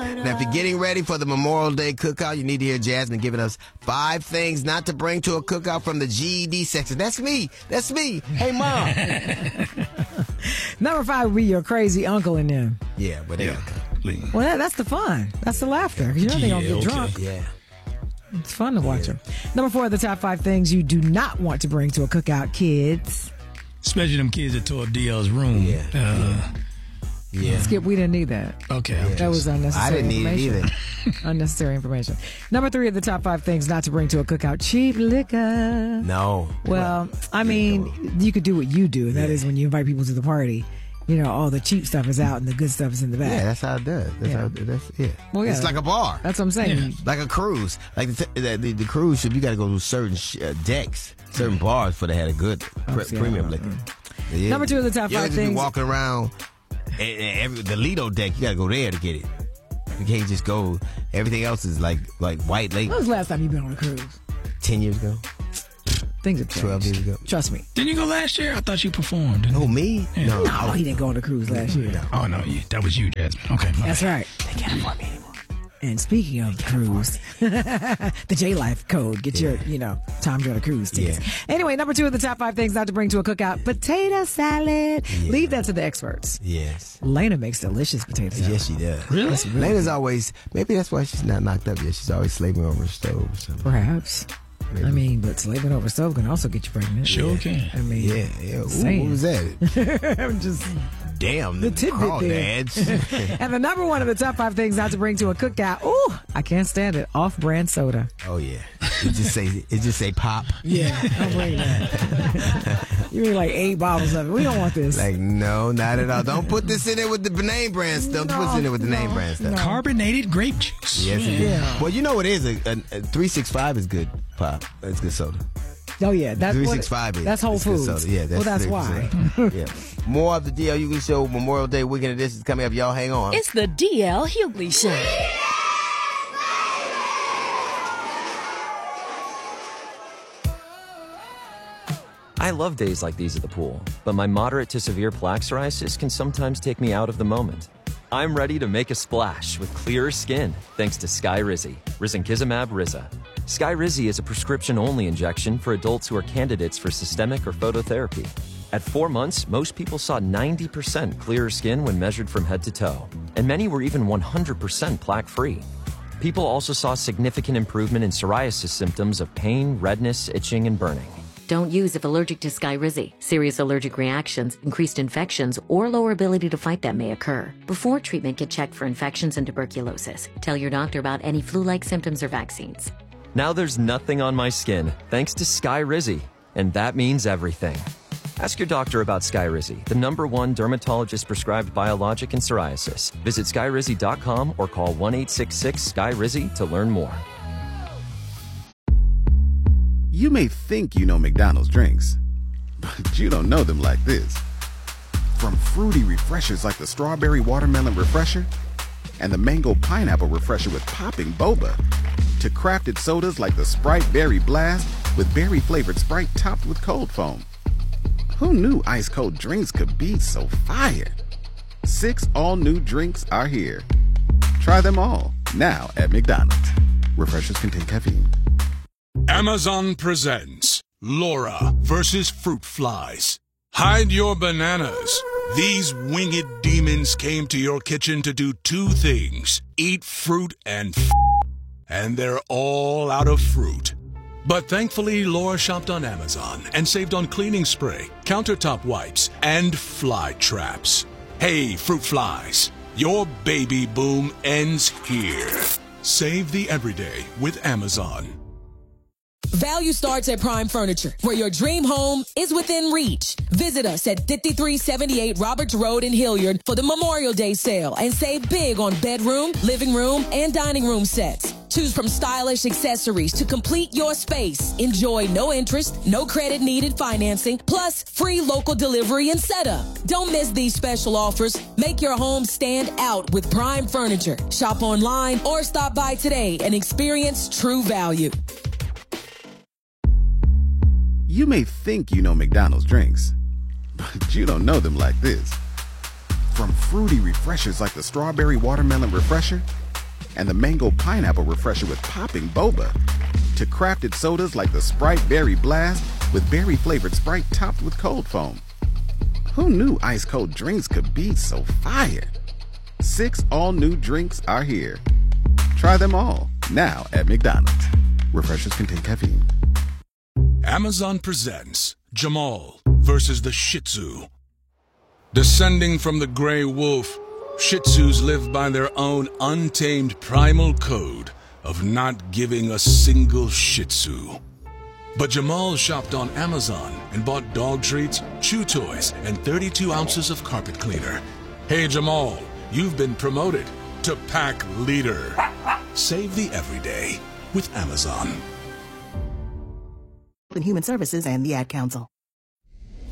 Now, if you're getting ready for the Memorial Day cookout, you need to hear Jasmine giving us 5 things not to bring to a cookout from the GED section. That's me. Hey, Mom. Number 5 would be your crazy uncle and them. Yeah, but they well, that's the fun. That's the laughter. You know they don't get drunk. Yeah. It's fun to watch them. Number 4 of the top 5 things you do not want to bring to a cookout, kids. Especially them kids that tore DL's room. Yeah. Skip, we didn't need that. Okay. That was unnecessary I didn't need it either. Unnecessary information. Number 3 of the top 5 things not to bring to a cookout, cheap liquor. No. Well, I mean, you could do what you do, and that is when you invite people to the party. You know, all the cheap stuff is out and the good stuff is in the back. Yeah, that's how it does. Well, yeah, it's like a bar. That's what I'm saying. Yeah. Like a cruise. Like the cruise ship, you got to go to certain decks, certain bars for they had a good premium liquor. Yeah. Number 2 of the top 5 things. You walking around the Lido deck, you got to go there to get it. You can't just go. Everything else is like white lake. When was the last time you been on a cruise? 10 years ago. Things have changed. 12 years ago. Trust me. Didn't you go last year? I thought you performed. Oh, me? Yeah. No, he didn't go on a cruise last year. No. Oh, no, that was you, Jasmine. Okay. That's right. They can't afford me anymore. And speaking of cruise, the J-Life code. Get your, Tom Joyner cruise tickets. Yeah. Anyway, number 2 of the top 5 things not to bring to a cookout, potato salad. Yeah. Leave that to the experts. Yes. Lena makes delicious potato salad. Yes, she does. Really? Lena's always, maybe that's why she's not knocked up yet. She's always slaving over a stove or something. Perhaps. Maybe. I mean, but slaving over stove can also get you pregnant. Sure can. I mean, yeah. Ooh, what was that? I'm just... Damn, the tidbit there. And the number 1 of the top 5 things not to bring to a cookout. Ooh, I can't stand it. Off-brand soda. Oh yeah, it just say pop. Yeah, don't bring that. You mean like 8 bottles of it? We don't want this. Like no, not at all. Don't put this in there with the name brand stuff. Don't put this in there with the name brand stuff. Carbonated grape juice. Yes, it is. Well, you know what it is? A 365 is good pop. That's good soda. Oh yeah, that's 365 is. That's Whole Foods. Yeah, that's why. Yeah. More of the DL Hughley Show Memorial Day weekend edition is coming up. Y'all hang on. It's the DL Hughley Show. I love days like these at the pool, but my moderate to severe plaque psoriasis can sometimes take me out of the moment. I'm ready to make a splash with clearer skin thanks to Skyrizi, Risankizumab Riza. Skyrizi is a prescription-only injection for adults who are candidates for systemic or phototherapy. At 4 months, most people saw 90% clearer skin when measured from head to toe, and many were even 100% plaque-free. People also saw significant improvement in psoriasis symptoms of pain, redness, itching, and burning. Don't use if allergic to Skyrizi. Serious allergic reactions, increased infections, or lower ability to fight them may occur. Before treatment, get checked for infections and tuberculosis. Tell your doctor about any flu-like symptoms or vaccines. Now there's nothing on my skin thanks to Skyrizi, and that means everything. Ask your doctor about Skyrizi, the #1 dermatologist-prescribed biologic in psoriasis. Visit Skyrizi.com or call 1-866-SKYRIZI to learn more. You may think you know McDonald's drinks, but you don't know them like this. From fruity refreshers like the Strawberry Watermelon Refresher and the Mango Pineapple Refresher with popping boba, to crafted sodas like the Sprite Berry Blast with berry-flavored Sprite topped with cold foam. Who knew ice-cold drinks could be so fire? 6 all-new drinks are here. Try them all, now at McDonald's. Refreshers contain caffeine. Amazon presents Laura versus Fruit Flies. Hide your bananas. These winged demons came to your kitchen to do 2 things. Eat fruit and they're all out of fruit. But thankfully, Laura shopped on Amazon and saved on cleaning spray, countertop wipes, and fly traps. Hey, fruit flies, your baby boom ends here. Save the everyday with Amazon. Value starts at Prime Furniture, where your dream home is within reach. Visit us at 5378 Roberts Road in Hilliard for the Memorial Day sale and save big on bedroom, living room, and dining room sets. Choose from stylish accessories to complete your space. Enjoy no interest, no credit needed financing, plus free local delivery and setup. Don't miss these special offers. Make your home stand out with Prime Furniture. Shop online or stop by today and experience true value. You may think you know McDonald's drinks, but you don't know them like this. From fruity refreshers like the Strawberry Watermelon Refresher and the mango pineapple refresher with popping boba, to crafted sodas like the Sprite Berry Blast with berry-flavored Sprite topped with cold foam. Who knew ice-cold drinks could be so fire? 6 all-new drinks are here. Try them all, now at McDonald's. Refreshers contain caffeine. Amazon presents Jamal versus the Shih Tzu. Descending from the gray wolf, Shih Tzus live by their own untamed primal code of not giving a single Shih Tzu. But Jamal shopped on Amazon and bought dog treats, chew toys, and 32 ounces of carpet cleaner. Hey Jamal, you've been promoted to pack leader. Save the everyday with Amazon. Human Services and the Ad Council.